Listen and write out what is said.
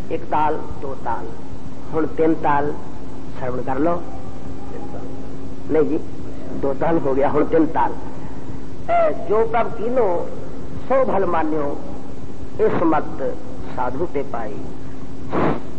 एक ताल दो ताल हुण 3 ताल श्रवण कर लो। नहीं जी 2 ताल हो गया, हुण 3 ताल। जो कब कीनो सो भल मान्यो, इस मत साधु पे पाई।